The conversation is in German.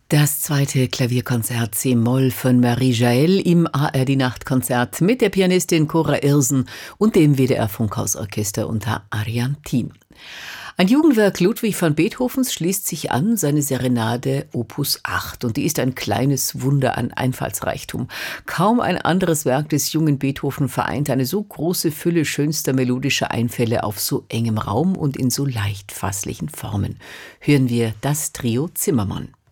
Das zweite Klavierkonzert C-Moll von Marie Jaell im ARD-Nachtkonzert mit der Pianistin Cora Irsen und dem WDR-Funkhausorchester unter Ariane Thiem. Ein Jugendwerk Ludwig van Beethovens schließt sich an, seine Serenade Opus 8. Und die ist ein kleines Wunder an Einfallsreichtum. Kaum ein anderes Werk des jungen Beethoven vereint eine so große Fülle schönster melodischer Einfälle auf so engem Raum und in so leicht fasslichen Formen. Hören wir das Trio Zimmermann.